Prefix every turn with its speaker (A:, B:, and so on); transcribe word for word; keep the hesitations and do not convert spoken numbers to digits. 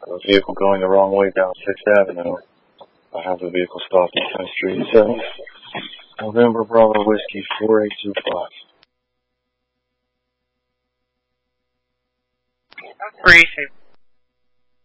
A: A vehicle going the wrong way down sixth Avenue. I have the vehicle stopped on tenth Street itself. November Bravo Whiskey four eight two five.
B: Appreciate it.